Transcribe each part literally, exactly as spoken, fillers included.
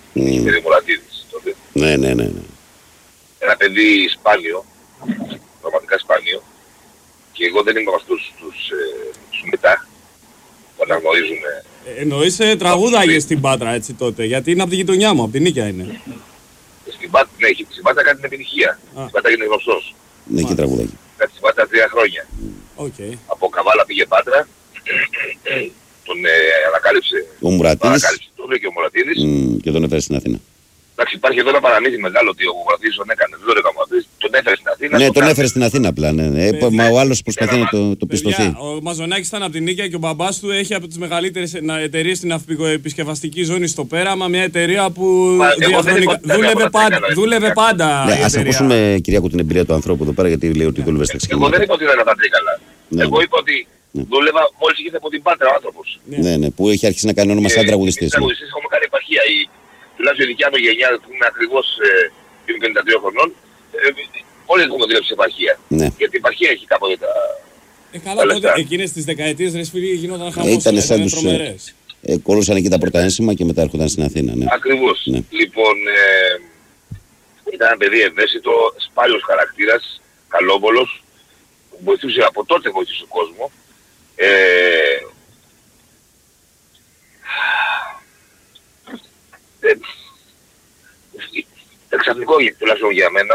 Mm. Και Μουρατίδης τότε. Ναι, ναι, ναι, ναι. Ένα παιδί σπάνιο, πραγματικά σπάνιο. Και εγώ δεν είμαι από αυτούς τους ε, μετά που αναγνωρίζουν. Ε, εννοείς ε, τραγούδαγες στην Πάτρα έτσι τότε, γιατί είναι από τη γειτονιά μου, από την Νίκαια είναι. Στην Πάτρα, ναι, στην Πάτρα κάνει την επιτυχία. Α. Στην Πάτρα είναι γνωστός. Ναι, και τραγούδαγε. Κάτι στην Πάτρα τρία χρόνια. Okay. Από Καβάλα πήγε Πάτρα, τον ε, ανακάλυψε ο Μουρατίδης. Ανακάλυψε τον και ο Μουρατίδης. Mm, και τον έφερε στην Αθήνα. Εντάξει, υπάρχει εδώ ένα παραμύθι μεγάλο ότι ο Μουρατίδης τον έκανε. Δεν τον έκανε ο Μουρατίδης, τον έφερε στην Αθήνα. Ναι, τον έφερε στην Αθήνα απλά. Ναι, ναι. Ε, μα ο άλλος προσπαθεί να το, το πιστωθεί. Ο Μαζονάκης ήταν από την Νίκαια και ο μπαμπάς του έχει από τις μεγαλύτερες εταιρείες στην ναυπηγοεπισκευαστική ζώνη στο Πέραμα. Μια εταιρεία που διαχρονικά δούλευε πάντα. Δούλευε πάντα. Ναι, ας ακούσουμε, Κυριάκο, την εμπειρία του ανθρώπου εδώ πέρα, γιατί λέει ότι δούλευε στα ξεκίνητα. Εγώ δεν είπα ότι δεν ήταν τρίκαλα. Εγώ είπα ότι δούλευα μόλις είχε από την Πάτρα ο άνθρωπος. Ναι, ναι, που έχει αρχίσει να κάνει όνομα σαν τραγουδιστής. Τραγουδιστής έχουμε κάνει επαρχία. Τουλάχιστον η δικιά μου γενιά που είναι ακριβώς ε, πενήντα τρία χρονών, ε, όλοι έχουμε δουλέψει σε επαρχία. Ναι. Γιατί η επαρχία έχει κάποτε τα... Ε, καλά, τότε εκείνες τις δεκαετίες ρε φίλοι γινόταν χαμός, ήταν σαν τους, τρομερές. Ε, κόλλωσαν εκεί τα πρώτα ένσημα και μετά έρχονταν στην Αθήνα. Ναι. Ακριβώς. Ναι. Λοιπόν, ε, ήταν ένα παιδί ευαίσθητο, σπάλιος χαρακτήρας, καλόβολος, που βοηθούσε από τότε βοηθούσε τον κόσμο. Ε, Ε, εξαφνικό τουλάχιστον για μένα.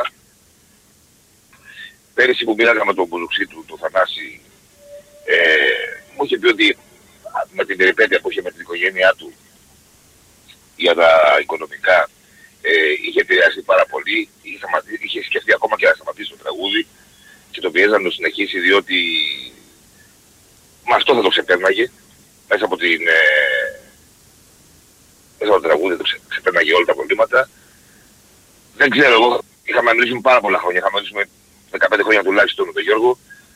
Πέρυσι που μίλαγα με τον Μπουζουξή του, τον Θανάση, ε, μου είχε πει ότι με την περιπέτεια που είχε με την οικογένειά του για τα οικονομικά ε, είχε επηρεάσει πάρα πολύ, είχε, είχε σκεφτεί ακόμα και να σταματήσει το τραγούδι και το πιέζαν να το συνεχίσει διότι με αυτό θα το ξεπέρναγε μέσα από την... Ε, μέσα από το τραγούδι το ξε, ξεπέρναγε όλα τα προβλήματα. Δεν ξέρω, εγώ είχαμε μιλήσει πάρα πολλά χρόνια, είχαμε μιλήσει δεκαπέντε χρόνια τουλάχιστον με τον Γιώργο.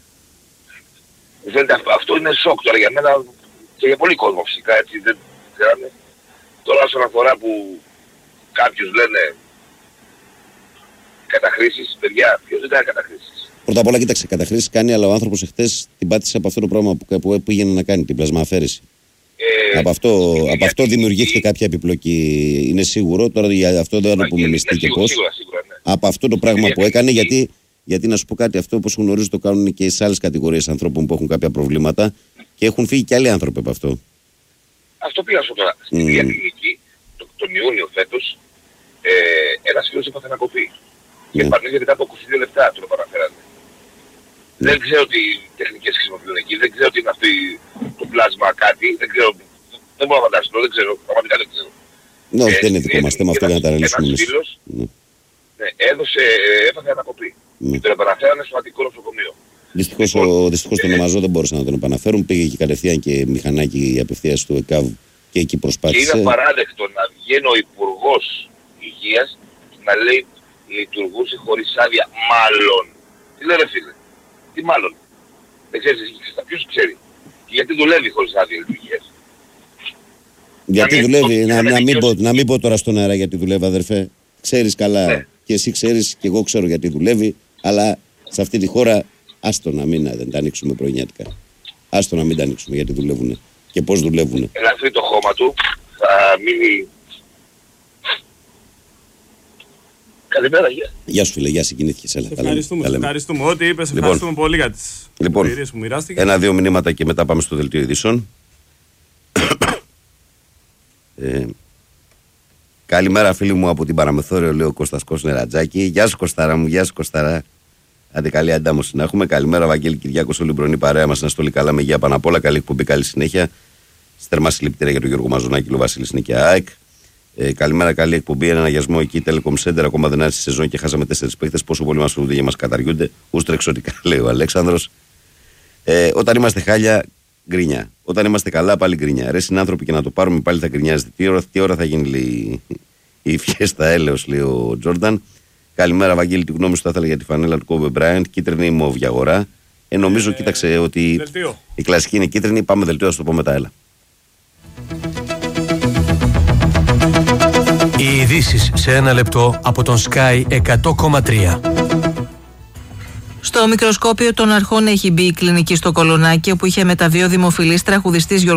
Δεν, αυτό είναι σοκ τώρα για μένα και για πολύ κόσμο φυσικά, έτσι δεν ξέραμε. Τώρα όσον αφορά που κάποιους λένε καταχρήσεις, παιδιά, ποιος δεν κάνει καταχρήσεις. Πρώτα απ' όλα κοίταξε, καταχρήσεις κάνει, αλλά ο άνθρωπος εχθές την πάτησε από αυτό το πράγμα που, που πήγαινε να κάνει, την πλασμααφέρηση. Ε, από αυτό, ε, από αυτό δημιουργήθηκε κάποια επιπλοκή, είναι σίγουρο. Τώρα για αυτό δεν θα το πούμε μυστή και πώς. Σίγουρα, σίγουρα, ναι. Από αυτό το πράγμα ε, που έκανε, γιατί, γιατί να σου πω κάτι, αυτό όπως γνωρίζω το κάνουν και σε άλλες κατηγορίες ανθρώπων που έχουν κάποια προβλήματα και έχουν φύγει και άλλοι άνθρωποι από αυτό. Αυτό πήγα σου τώρα. Στην mm. Διατηρική, το, τον Ιούνιο φέτος, ε, ένας φίλος έπαθε να κοπεί. Και επανήλθε μετά από είκοσι δύο λεπτά, του το παραφέρανε. Mm. Δεν ξέρω τι τεχνικές χρησιμοποιούν εκεί, δεν ξέρω τι είναι αυτή το πλάσμα κάτι, δεν ξέρω, δεν μπορώ να φανταστώ, δεν ξέρω, πραγματικά δεν ξέρω. Ναι, όχι, δεν είναι δικό μας θέμα αυτό για να τα αναλύσουμε εμείς. Ένας φίλος ναι, έδωσε, έπαθε ανακοπή mm. και τον επαναφέρανε στο Αττικό νοσοκομείο. Δυστυχώς, λοιπόν, ο, δυστυχώς τον Αμαζό δεν μπόρεσαν να τον επαναφέρουν, πήγε και κατευθείαν και μηχανάκι απευθείας του ΕΚΑΒ και εκεί προσπάθησε. Και είναι απαράδεκτο να βγαίνει ο Υπουργός Υγείας να λέει λειτουργούσε χωρίς άδεια, μάλλον. Τι λέει ρε φίλε, τι μάλλον. Δεν ξέρεις εσύ, ποιος ξέρει. Και γιατί δουλεύει χωρίς άδεια λειτουργίας. Γιατί να δουλεύει, να, να, μην πω, να μην πω τώρα στον αέρα γιατί δουλεύει αδερφέ. Ξέρεις καλά ναι. Και εσύ ξέρεις και εγώ ξέρω γιατί δουλεύει, αλλά σε αυτή τη χώρα άστο να μην δεν τα ανοίξουμε πρωινιάτικα. Άστο να μην τα ανοίξουμε γιατί δουλεύουν και πώς δουλεύουν. Ελαφρύ το χώμα του, θα μείνει... Καλημέρα, γεια. Γεια σου φίλε, γεια συγκινήθηκες. Έλα, ευχαριστούμε, λέμε, ευχαριστούμε. Ό,τι είπες, λοιπόν, ευχαριστούμε πολύ για τις λοιπόν, εμπειρίες που μοιράστηκες. Ένα-δύο μηνύματα και μετά πάμε στο δελτίο ειδήσεων. ε, καλημέρα φίλοι μου από την Παραμεθόριο, λέει ο Κώστας Κοσνερατζάκη. Γεια σου Κωστάρα μου, γεια σου Κωστάρα. Άντε καλή αντάμωση να έχουμε. Καλημέρα Βαγγέλη Κυριάκος, όλη η πρωινή παρέα μας να στολεί καλά με υγεία πάνω απ' όλα. Καλή εκπομπή, καλή συνέχεια. Στερμά συλληπιτήρια για τον Γιώργο Μαζονάκη, ο Βασίλης Νίκη ΑΕΚ. Ε, καλημέρα, καλή εκπομπή. Ένα αγιασμό εκεί, Telecom Center. Ακόμα δεν άρχισε η σεζόν και χάσαμε τέσσερις παίχτες. Πόσο πολύ μας φοβούνται και μας καταργούνται. Ούστρε εξωτικά, λέει ο Αλέξανδρος. Ε, όταν είμαστε χάλια, γκρινιά. Όταν είμαστε καλά, πάλι γκρινιά. Ρε συνάνθρωποι και να το πάρουμε, πάλι θα γκρινιάζετε. Τι ώρα, τι ώρα θα γίνει, λέει, η φιέστα έλεος, λέει ο Τζόρνταν. Καλημέρα, Βαγγέλη, τη γνώμη σου θα ήθελα για τη φανέλα του Κόμπε Μπράιντ. Κίτρινη ή μόβ για αγορά. Ε, νομίζω, ε, κοίταξε ότι δελτίο. Η κλασική είναι κίτρινη. Πάμε δελτίο, θα το πω μετά, έλα. Οι ειδήσεις σε ένα λεπτό από τον Sky εκατό κόμμα τρία. Στο μικροσκόπιο των αρχών έχει μπει η κλινική στο Κολονάκι, όπου είχε μεταβεί ο δημοφιλής τραγουδιστής